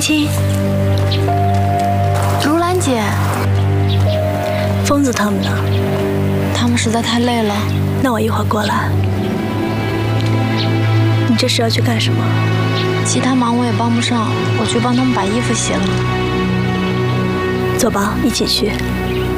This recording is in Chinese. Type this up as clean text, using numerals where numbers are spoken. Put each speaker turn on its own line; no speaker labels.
青，
如兰姐，
疯子他们呢？
他们实在太累了。
那我一会儿过来。你这是要去干什么？
其他忙我也帮不上，我去帮他们把衣服洗了。
走吧，一起去。